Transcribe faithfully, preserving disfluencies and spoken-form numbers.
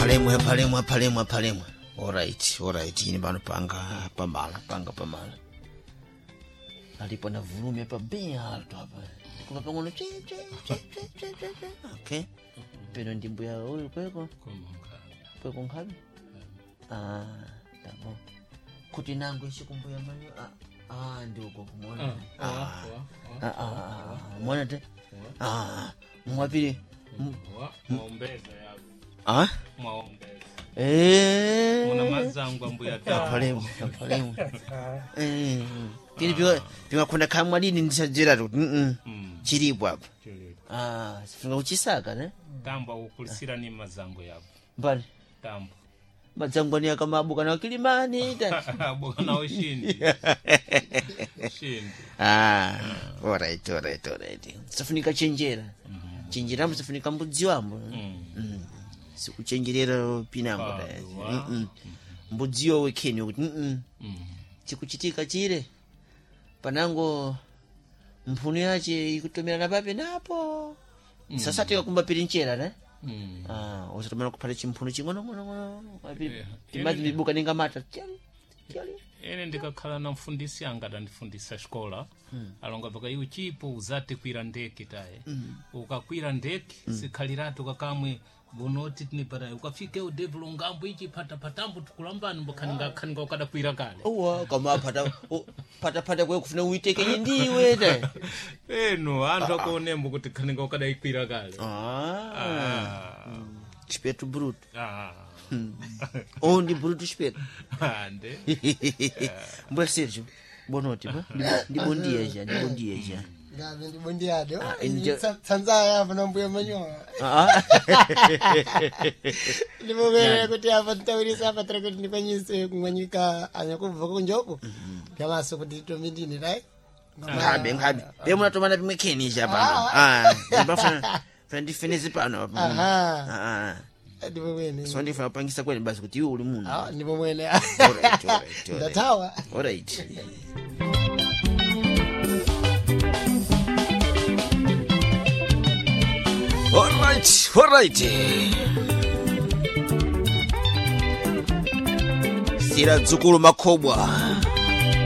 palemwe palemwe palemwe palemwe. Alright, alright. Ini bano panga pamala, panga pamala. Alipo na volume hapa bien alto hapa. Kuna pangono che che che che che. Okay. Pero ndimbo ya wewe kweko? Kweko ngapi? Ah, tabo. Kuti nangu isikumbuya manyo. Ah, ah ndio uko kumwona. Ah. Ah ah. Mwana te? Ah. Mwapili. Mwaombeza yako. Ah? Mwaombeza. Eh. Mwana mazangu ambuya ta. Palemu, palemu. Eh. Kini biwa biwa kuna kamwa nini ndisajira tu. Mhm. Chiripo hapo. Ah, sifunga uchisaka ne? Tamba ukulisira ni mazangu yako. Mbali. Tamba. Mazangu ni kama abuka na Kilimani. Abuka na ushindi. Ushindi. Ah, alright, alright, alright. Sifunika chenjera. Chenjera msifunika mbudzi wambo. Mhm. Sikuchenjerera pinango da. Mhm. Mbudzi yo wekeni kuti mhm. Chikuchitika chire. Panango mphunu yache ikutomera na pape napo. Mm. Sasa tika kumba pirinchera ne? Mm. Ah, usatomera kupale chimphunu chingono ngono ngono. Wapi? Imagine bibuka ninga mata. Chali. Chali. Ene ndikakhala na mfundisi anga ndandifundisa shkola. Mm. Alonga baka iwe chipo uzate kwira ndeki taye. Mm. Ukakwira ndeki mm. Sikhaliratu kakamwe bonoti tinipara ukafike udevlo ngambo ichi pata patambo tukulambani mbokhaninga khaninga ukada kwira kale. Owa kama pata pata pata kwe kufuna uiteke ndiwe te. Eno anthu akuonembo kuti khaninga ukada ikwira kale. Ah. Speto bruto. Ah. Onde bruto speto. Ande. Mbo Sergio. Bonoti ba? Ndi bondia ja, ndi bondia ja. Ngabe ndi bondia do. Sanza hapa na mbuya manyo. Ah. Ndipo wewe kuti hapa tawirisa hapa tara kuti nipanyise kumanyika anyakuva kunjoko. Byamaso kuti tomindini right? Ngabe ngabe. Bemuna tomana bimekeni ja pano. Ah. Ndibafuna fendi finizi pano. Aha. Ah. Ndipo wene. So ndifuna pangisa kwene basi kuti uli munhu. Ah, ndipo mwene. Alright, alright. Ndatawa. Alright. Alright, alright. Sira dzukulu makobwa.